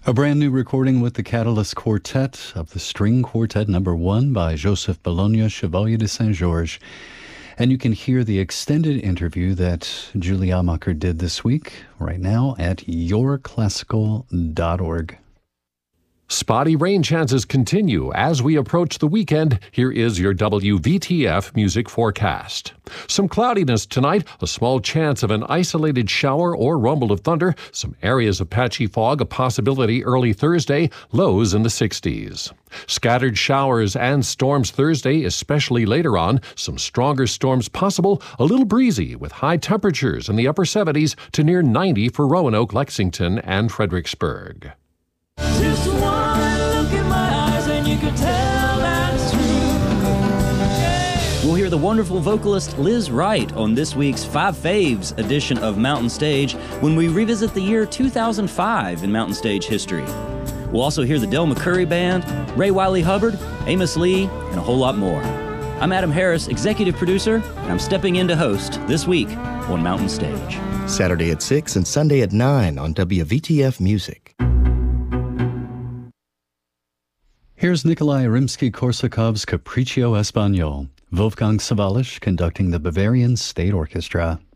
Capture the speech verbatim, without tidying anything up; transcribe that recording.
A brand new recording with the Catalyst Quartet of the String Quartet Number One by Joseph Bologna, Chevalier de Saint-Georges. And you can hear the extended interview that Julie Amacher did this week right now at your classical dot org. Spotty rain chances continue as we approach the weekend. Here is your W V T F music forecast. Some cloudiness tonight, a small chance of an isolated shower or rumble of thunder, some areas of patchy fog, a possibility early Thursday, lows in the sixties. Scattered showers and storms Thursday, especially later on, some stronger storms possible, a little breezy with high temperatures in the upper seventies to near ninety for Roanoke, Lexington, and Fredericksburg. Just one look in my eyes and you can tell that's true. Yeah. We'll hear the wonderful vocalist Liz Wright on this week's Five Faves edition of Mountain Stage when we revisit the year two thousand five in Mountain Stage history. We'll also hear the Del McCoury Band, Ray Wiley Hubbard, Amos Lee, and a whole lot more. I'm Adam Harris, executive producer, and I'm stepping in to host this week on Mountain Stage. Saturday at six and Sunday at nine on W V T F Music. Here's Nikolai Rimsky-Korsakov's Capriccio Espagnol, Wolfgang Sawallisch conducting the Bavarian State Orchestra.